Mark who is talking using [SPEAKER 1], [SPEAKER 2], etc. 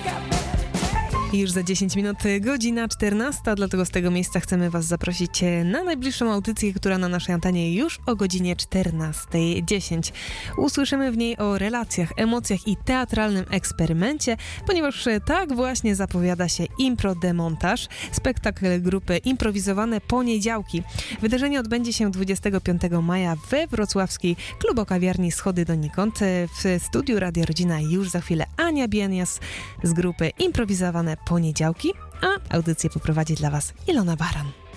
[SPEAKER 1] Już za 10 minut godzina 14, dlatego z tego miejsca chcemy Was zaprosić na najbliższą audycję, która na naszej antenie już o godzinie 14:10. Usłyszymy w niej o relacjach, emocjach i teatralnym eksperymencie, ponieważ tak właśnie zapowiada się Impro Demontaż, spektakl grupy Improwizowane Poniedziałki. Wydarzenie odbędzie się 25 maja we wrocławskiej klubokawiarni Schody donikąd. W studiu Radia Rodzina już za chwilę Ania Bienias z grupy Improwizowane Poniedziałki, a audycję poprowadzi dla Was Ilona Baran.